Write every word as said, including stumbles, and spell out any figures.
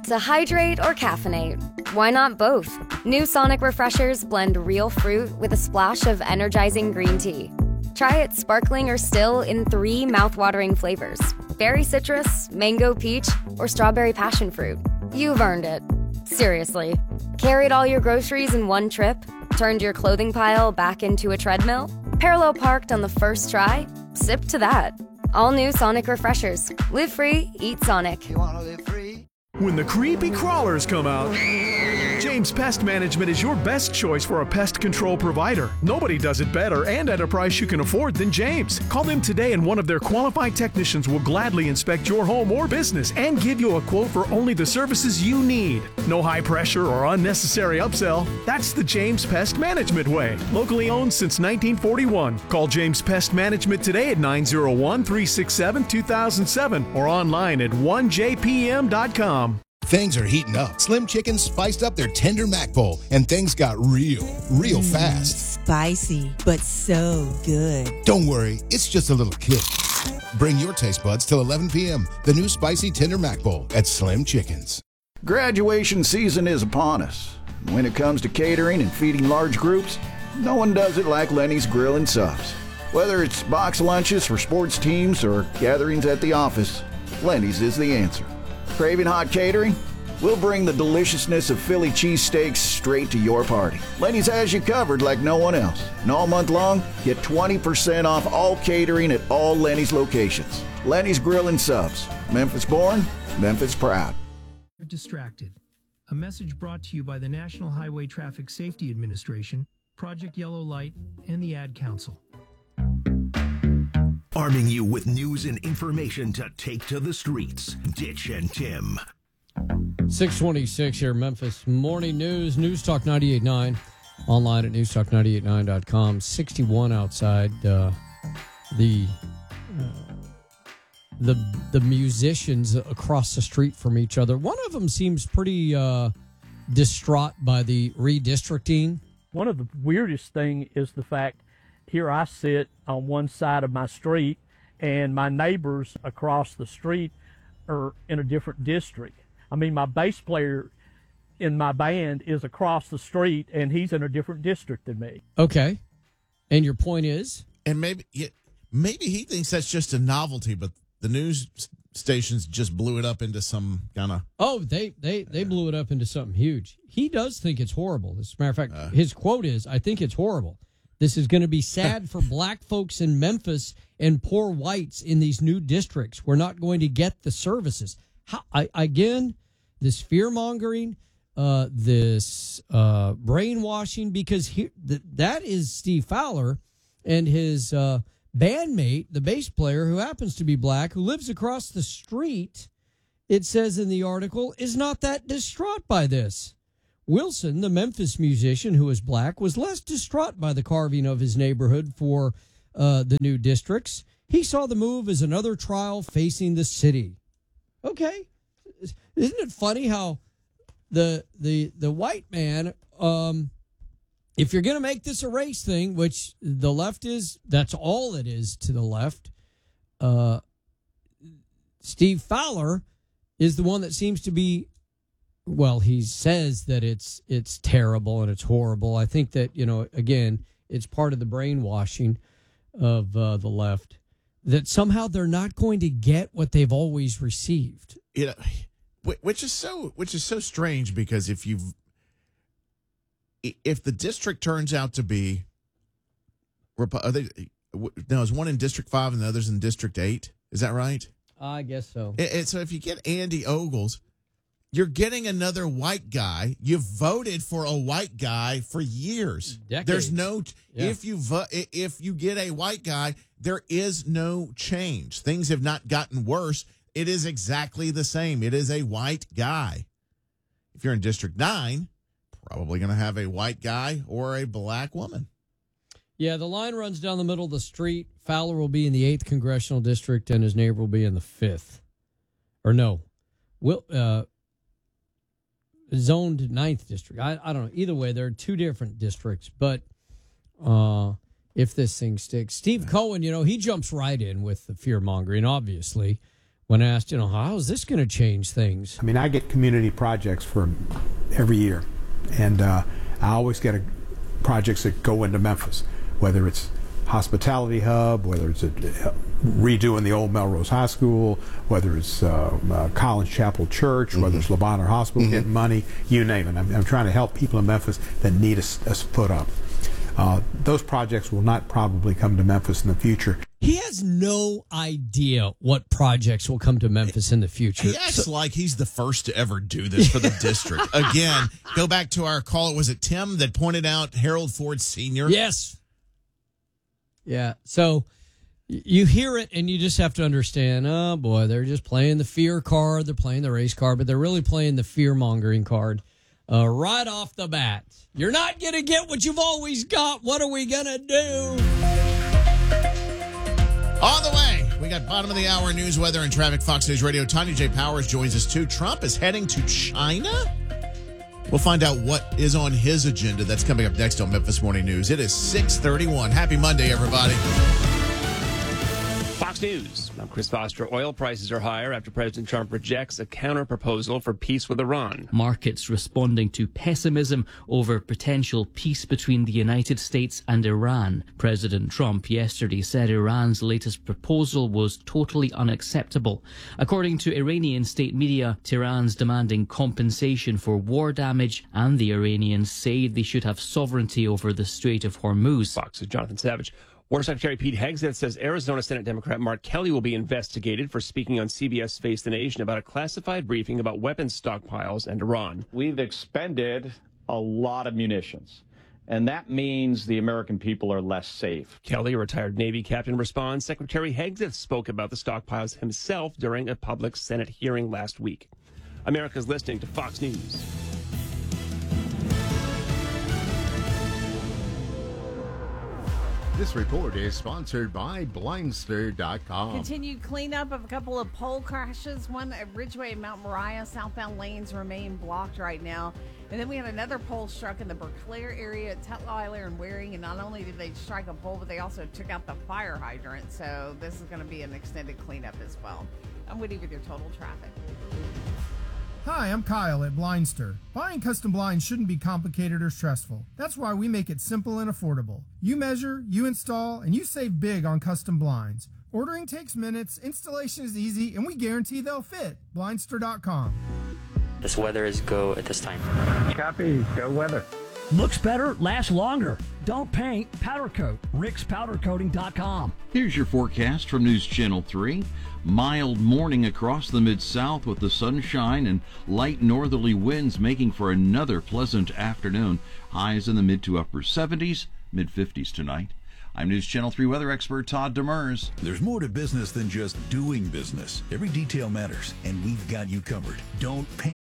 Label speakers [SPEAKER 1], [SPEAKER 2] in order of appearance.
[SPEAKER 1] To hydrate or caffeinate? Why not both? New Sonic Refreshers blend real fruit with a splash of energizing green tea. Try it sparkling or still in three mouthwatering flavors: berry citrus, mango peach, or strawberry passion fruit. You've earned it. Seriously. Carried all your groceries in one trip? Turned your clothing pile back into a treadmill? Parallel parked on the first try? Sip to that. All new Sonic Refreshers. Live free, eat Sonic.
[SPEAKER 2] You wanna live free?
[SPEAKER 3] When the creepy crawlers come out, James Pest Management is your best choice for a pest control provider. Nobody does it better and at a price you can afford than James. Call them today and one of their qualified technicians will gladly inspect your home or business and give you a quote for only the services you need. No high pressure or unnecessary upsell. That's the James Pest Management way. Locally owned since nineteen forty-one. Call James Pest Management today at nine oh one, three six seven, two thousand seven or online at one j p m dot com.
[SPEAKER 4] Things are heating up. Slim Chickens spiced up their tender mac bowl, and things got real, real
[SPEAKER 5] mm,
[SPEAKER 4] fast.
[SPEAKER 5] Spicy, but so good.
[SPEAKER 4] Don't worry, it's just a little kick. Bring your taste buds till eleven p.m. The new spicy tender mac bowl at Slim Chickens.
[SPEAKER 2] Graduation season is upon us. When it comes to catering and feeding large groups, no one does it like Lenny's Grill and Subs. Whether it's box lunches for sports teams or gatherings at the office, Lenny's is the answer. Craving hot catering? We'll bring the deliciousness of Philly cheesesteaks straight to your party. Lenny's has you covered like no one else. And all month long, get twenty percent off all catering at all Lenny's locations. Lenny's Grill and Subs. Memphis born, Memphis proud.
[SPEAKER 6] Distracted. A message brought to you by the National Highway Traffic Safety Administration, Project Yellow Light, and the Ad Council.
[SPEAKER 7] Arming you with news and information to take to the streets. Ditch and Tim.
[SPEAKER 8] six twenty-six here, Memphis Morning News. News Talk ninety-eight point nine. Online at news talk nine eight nine dot com. sixty-one outside. Uh, the uh, the the musicians across the street from each other. One of them seems pretty uh, distraught by the redistricting.
[SPEAKER 9] One of the weirdest thing is the fact here I sit on one side of my street, and my neighbors across the street are in a different district. I mean, my bass player in my band is across the street, and he's in a different district than me.
[SPEAKER 8] Okay. And your point is?
[SPEAKER 10] And maybe maybe he thinks that's just a novelty, but the news stations just blew it up into some kind of...
[SPEAKER 8] Oh, they, they, they blew it up into something huge. He does think it's horrible. As a matter of fact,
[SPEAKER 10] Uh.
[SPEAKER 8] his quote is, I think it's horrible. This is going to be sad for black folks in Memphis and poor whites in these new districts. We're not going to get the services. How, I, again, this fear-mongering, uh, this uh, brainwashing, because he, th- that is Steve Fowler and his uh, bandmate, the bass player, who happens to be black, who lives across the street, it says in the article, is not that distraught by this. Wilson, the Memphis musician who is black, was less distraught by the carving of his neighborhood for uh, the new districts. He saw the move as another trial facing the city. Okay. Isn't it funny how the the the white man, um, if you're going to make this a race thing, which the left is, that's all it is to the left, uh, Steve Fowler is the one that seems to be, well, he says that it's it's terrible and it's horrible. I think that, you know, again, it's part of the brainwashing of uh, the left, that somehow they're not going to get what they've always received.
[SPEAKER 10] You know, which is so which is so strange, because if you've if the district turns out to be, are they, now is one in District Five and the other's in District Eight? Is that right?
[SPEAKER 8] I guess so.
[SPEAKER 10] And, and so if you get Andy Ogles, you're getting another white guy. You've voted for a white guy for years.
[SPEAKER 8] Decades.
[SPEAKER 10] There's no
[SPEAKER 8] Yeah.
[SPEAKER 10] if you vo- if you get a white guy, there is no change. Things have not gotten worse. It is exactly the same. It is a white guy. If you're in District Nine, probably going to have a white guy or a black woman.
[SPEAKER 8] Yeah, the line runs down the middle of the street. Fowler will be in the eighth congressional district, and his neighbor will be in the fifth. Or no, will uh, zoned ninth district. I, I don't know. Either way, there are two different districts. But uh, if this thing sticks, Steve Cohen, you know, he jumps right in with the fear mongering, obviously, when asked, you know, how is this going to change things?
[SPEAKER 11] I mean, I get community projects for every year, and uh, I always get a, projects that go into Memphis, whether it's Hospitality Hub, whether it's a, uh, redoing the old Melrose High School, whether it's uh, uh, Collins Chapel Church, mm-hmm. whether it's Le Bonheur Hospital, mm-hmm. getting money, you name it. I'm, I'm trying to help people in Memphis that need a, a foot up. Uh, those projects will not probably come to Memphis in the future.
[SPEAKER 8] He has no idea what projects will come to Memphis in the future.
[SPEAKER 10] He acts so, like he's the first to ever do this for the district. Again, go back to our call. Was it Tim that pointed out Harold Ford Senior?
[SPEAKER 8] Yes. Yeah. So you hear it and you just have to understand, oh, boy, they're just playing the fear card. They're playing the race card, but they're really playing the fear-mongering card uh, right off the bat. You're not going to get what you've always got. What are we going to do?
[SPEAKER 10] On the way, we got bottom of the hour news, weather, and traffic. Fox News Radio. Tanya J. Powers joins us, too. Trump is heading to China? We'll find out what is on his agenda. That's coming up next on Memphis Morning News. It is six thirty-one. Happy Monday, everybody.
[SPEAKER 12] Fox News. I'm Chris Foster. Oil prices are higher after President Trump rejects a counter-proposal for peace with Iran.
[SPEAKER 13] Markets responding to pessimism over potential peace between the United States and Iran. President Trump yesterday said Iran's latest proposal was totally unacceptable. According to Iranian state media, Tehran's demanding compensation for war damage, and the Iranians say they should have sovereignty over the Strait of Hormuz.
[SPEAKER 12] Fox's Jonathan Savage. War Secretary Pete Hegseth says Arizona Senate Democrat Mark Kelly will be investigated for speaking on C B S Face the Nation about a classified briefing about weapons stockpiles and Iran.
[SPEAKER 14] We've expended a lot of munitions, and that means the American people are less safe.
[SPEAKER 12] Kelly, a retired Navy captain, responds. Secretary Hegseth spoke about the stockpiles himself during a public Senate hearing last week. America's listening to Fox News.
[SPEAKER 15] This report is sponsored by Blindster dot com.
[SPEAKER 16] Continued cleanup of a couple of pole crashes. One at Ridgeway and Mount Moriah. Southbound lanes remain blocked right now. And then we had another pole struck in the Berclair area at Tutwiler and Waring. And not only did they strike a pole, but they also took out the fire hydrant. So this is going to be an extended cleanup as well. I'm Woody with your total traffic.
[SPEAKER 17] Hi, I'm Kyle at Blindster. Buying custom blinds shouldn't be complicated or stressful. That's why we make it simple and affordable. You measure, you install, and you save big on custom blinds. Ordering takes minutes, installation is easy, and we guarantee they'll fit. Blindster dot com.
[SPEAKER 18] This weather is go at this time.
[SPEAKER 19] Copy. Go weather.
[SPEAKER 20] Looks better, lasts longer. Don't paint, powder coat. Rick's Powder Coating dot com.
[SPEAKER 21] Here's your forecast from News Channel three. Mild morning across the Mid-South with the sunshine and light northerly winds making for another pleasant afternoon. Highs in the mid to upper seventies, mid fifties tonight. I'm News Channel three weather expert Todd Demers.
[SPEAKER 22] There's more to business than just doing business. Every detail matters, and we've got you covered. Don't pay